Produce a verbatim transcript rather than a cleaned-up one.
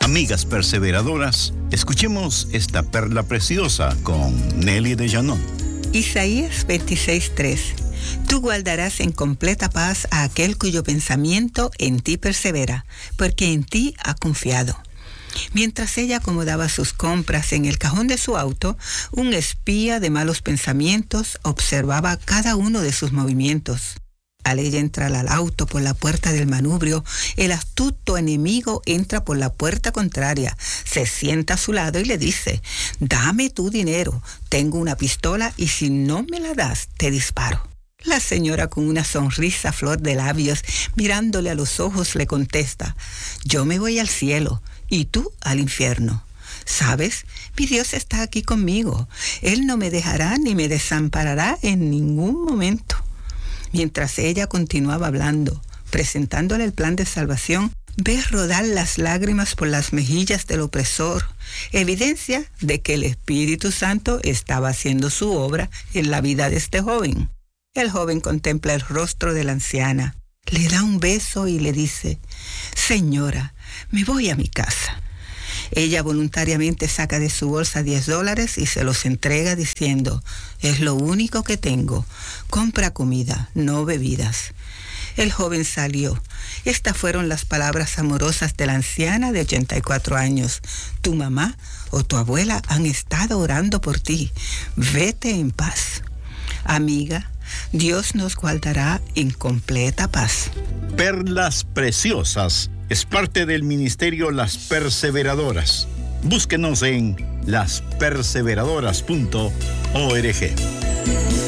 Amigas perseveradoras, escuchemos esta perla preciosa con Nelly de Llanon. Isaías veintiséis tres. Tú guardarás en completa paz a aquel cuyo pensamiento en ti persevera, porque en ti ha confiado. Mientras ella acomodaba sus compras en el cajón de su auto, un espía de malos pensamientos observaba cada uno de sus movimientos. Al ella entrar al auto por la puerta del manubrio, el astuto enemigo entra por la puerta contraria, se sienta a su lado y le dice: «Dame tu dinero, tengo una pistola y si no me la das, te disparo». La señora, con una sonrisa a flor de labios, mirándole a los ojos, le contesta: «Yo me voy al cielo y tú al infierno. ¿Sabes? Mi Dios está aquí conmigo. Él no me dejará ni me desamparará en ningún momento». Mientras ella continuaba hablando, presentándole el plan de salvación, ve rodar las lágrimas por las mejillas del opresor, evidencia de que el Espíritu Santo estaba haciendo su obra en la vida de este joven. El joven contempla el rostro de la anciana, le da un beso y le dice: «Señora, me voy a mi casa». Ella voluntariamente saca de su bolsa diez dólares y se los entrega diciendo: «Es lo único que tengo. Compra comida, no bebidas». El joven salió. Estas fueron las palabras amorosas de la anciana de ochenta y cuatro años. «Tu mamá o tu abuela han estado orando por ti. Vete en paz». Amiga, Dios nos guardará en completa paz. Perlas preciosas es parte del ministerio Las Perseveradoras. Búsquenos en las perseveradoras punto org.